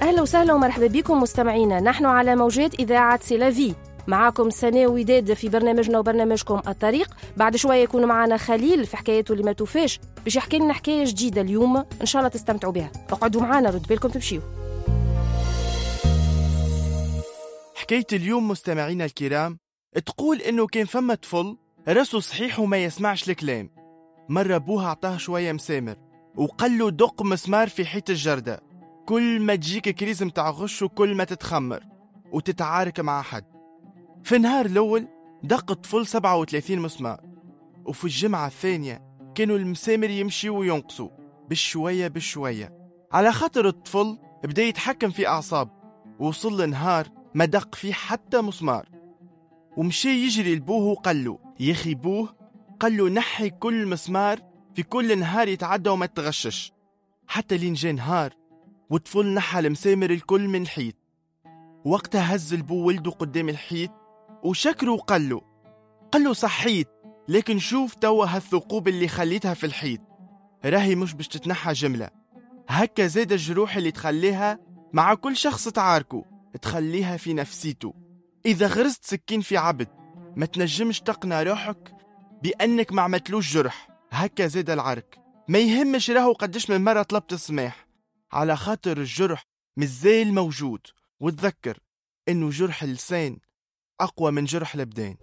أهلا وسهلا ومرحبا بكم مستمعينا. نحن على موجات إذاعة سيلافي، معاكم سناء وداد في برنامجنا وبرنامجكم الطريق. بعد شوية يكون معنا خليل في حكايته اللي ما توفاش باش يحكي لنا حكاية جديدة اليوم، إن شاء الله تستمتعوا بها. اقعدوا معنا، رد بالكم تمشيوا. حكاية اليوم مستمعينا الكرام تقول إنه كان فما طفل راسه صحيح وما يسمعش الكلام. مرة أبوها عطاه شوية مسامر وقال له دق مسمار في حيط الجردة، كل ما تجيك كريز متاع غش وكل ما تتخمر وتتعارك مع حد. في النهار الأول دق الطفل 37 مسمار، وفي الجمعة الثانية كانوا المسامر يمشي وينقصوا بالشوية بالشوية، على خاطر الطفل بدأ يتحكم في أعصاب. وصل لنهار ما دق فيه حتى مسمار، ومشي يجري لبوه وقال له يخي بوه، قال له نحي كل مسمار في كل نهار يتعدى وما تغشش. حتى لين جاء نهار والطفل نحى المسامر الكل من الحيط. وقتها هز البو ولده قدام الحيط وشكره وقال له صحيت، لكن شوف توا هالثقوب اللي خليتها في الحيط راهي مش باش تتنحى جملة، هكا زاد الجروح اللي تخليها مع كل شخص تعاركه تخليها في نفسيته. إذا غرزت سكين في عبد ما تنجمش تقنع روحك بأنك ما عملتلوش جرح، هكا زاد العرك. ما يهمش راهو قدش من مرة طلبت السماح، على خاطر الجرح مازال موجود. وتذكر إنه جرح اللسان أقوى من جرح الأبدان.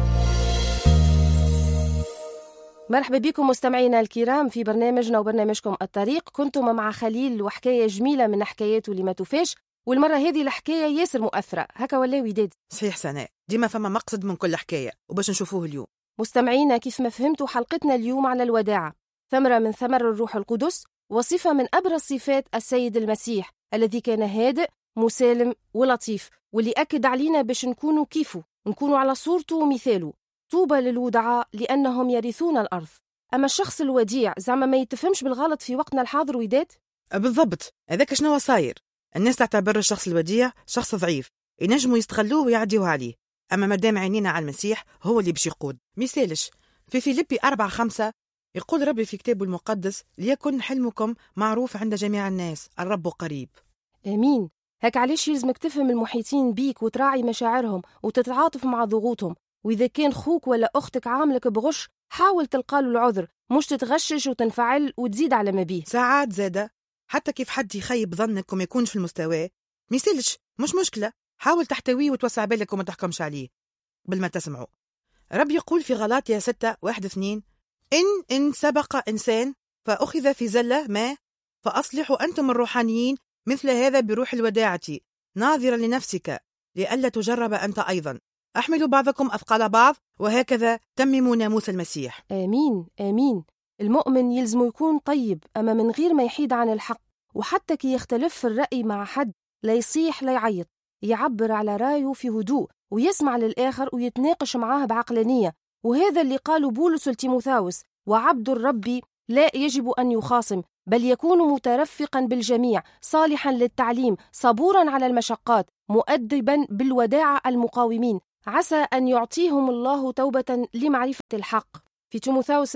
مرحبا بكم مستمعينا الكرام في برنامجنا وبرنامجكم الطريق. كنتم مع خليل وحكاية جميلة من حكاياته اللي ما توفاش، والمرة هذه الحكاية ياسر مؤثرة. هكا ولا وداد؟ صحيح سناء، ديما فما مقصد من كل حكاية وباش نشوفوه اليوم. مستمعينا، كيف ما فهمتوا حلقتنا اليوم على الوداعة، ثمرة من ثمر الروح القدس، وصفة من أبرز صفات السيد المسيح الذي كان هادئ مسالم ولطيف، واللي أكد علينا باش نكونوا كيفه، نكونوا على صورته ومثاله. طوبى للودعاء لأنهم يرثون الأرض. أما الشخص الوديع زعما ما يتفهمش بالغلط في وقتنا الحاضر وداد؟ بالضبط، هذاك شنو صاير. الناس تعتبر الشخص الوديع شخص ضعيف ينجموا يستغلوه ويعديوه عليه، أما مادام عينينا على المسيح هو اللي باش يقود. مثالش في فيليبي 4:5 يقول ربي في كتابه المقدس: ليكن حلمكم معروف عند جميع الناس، الرب قريب. آمين. هك علاش يلزمك تفهم المحيطين بيك وتراعي مشاعرهم وتتعاطف مع ضغوطهم. وإذا كان خوك ولا أختك عاملك بغش، حاول تلقاله العذر، مش تتغشش وتنفعل وتزيد على ما بيه. ساعات زادة حتى كيف حد يخيب ظنك وما يكونش في المستوى ميسالش، مش مشكلة، حاول تحتويه وتوسع بالك وما تحكمش عليه. قبل ما تسمعوا، رب يقول في غلاطيا 6:1-2: إن سبق إنسان فأخذ في زلة ما فأصلحوا أنتم الروحانيين مثل هذا بروح الوداعة، ناظرا لنفسك لئلا تجرب أنت أيضا. أحملوا بعضكم أثقال بعض، وهكذا تمموا ناموس المسيح. آمين آمين. المؤمن يلزم يكون طيب، أما من غير ما يحيد عن الحق، وحتى كي يختلف في الرأي مع حد لا يصيح لا يعيط، يعبر على رأيه في هدوء ويسمع للآخر ويتناقش معاه بعقلانية. وهذا اللي قاله بولس لتيموثاوس: وعبد الرب لا يجب أن يخاصم، بل يكون مترفقا بالجميع، صالحا للتعليم، صبورا على المشقات، مؤدبا بالوداعة المقاومين، عسى أن يعطيهم الله توبة لمعرفة الحق. في تيموثاوس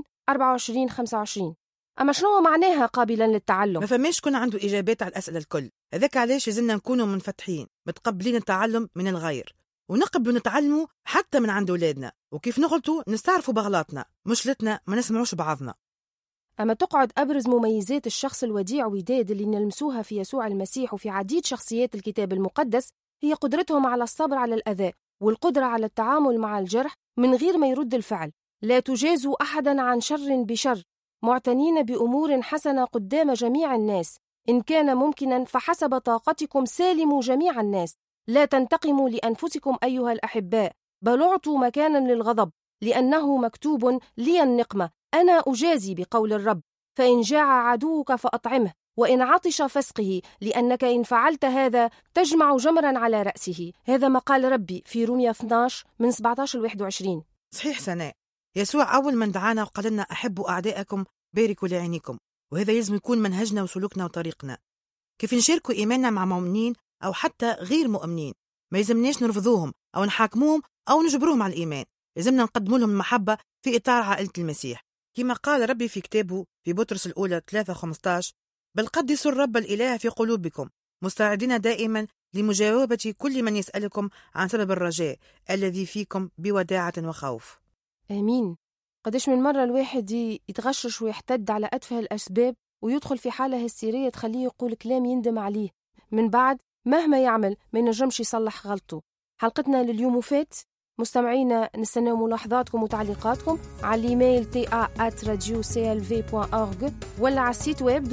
2:24-25. أما شنو معناها قابلا للتعلم؟ ما فماش كون عنده إجابات على الأسئلة الكل. هذاك علاش لازمنا نكونوا منفتحين، متقبلين التعلم من الغير، ونقبلوا نتعلموا حتى من عند أولادنا، وكيف نغلطوا نستعرفوا بغلطنا، مشكلتنا ما نسمعوش بعضنا. أما تقعد أبرز مميزات الشخص الوديع وداد اللي نلمسوها في يسوع المسيح وفي عديد شخصيات الكتاب المقدس، هي قدرتهم على الصبر على الأذى والقدرة على التعامل مع الجرح من غير ما يرد الفعل. لا تجازوا أحدا عن شر بشر، معتنين بأمور حسنة قدام جميع الناس، إن كان ممكنا فحسب طاقتكم سالموا جميع الناس. لا تنتقموا لأنفسكم أيها الأحباء، بل اعطوا مكانا للغضب، لأنه مكتوب: لي النقمة، أنا أجازي بقول الرب. فإن جاع عدوك فأطعمه، وإن عطش فاسقه، لأنك إن فعلت هذا تجمع جمرا على رأسه. هذا ما قال ربي في رومية 12:17-21. صحيح سناء، يسوع أول من دعانا وقال لنا: أحبوا أعدائكم، باركوا لعينيكم. وهذا لازم يكون منهجنا وسلوكنا وطريقنا. كيف نشاركوا إيماننا مع مؤمنين أو حتى غير مؤمنين، ما يلزمناش نرفضوهم أو نحاكموهم أو نجبروهم على الإيمان، لازمنا نقدم لهم المحبة في إطار عائلة المسيح. كما قال ربي في كتابه في بطرس الأولى 3:15: بل قدسوا الرب الإله في قلوبكم، مستعدين دائما لمجاوبة كل من يسألكم عن سبب الرجاء الذي فيكم بوداعة وخوف. آمين. قديش من مرة الواحد يتغشش ويحتد على أتفه الأسباب ويدخل في حالة هستيرية تخليه يقول كلام يندم عليه، من بعد مهما يعمل ما ينجمش يصلح غلطه. حلقتنا لليوم وفات. مستمعينا نستنى ملاحظاتكم وتعليقاتكم على الإيميل ta@radioclv.org ولا على السيت ويب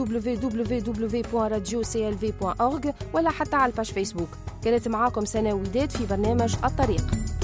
www.radioclv.org ولا حتى على الباج فيسبوك. كانت معاكم سنة وداد في برنامج الطريق.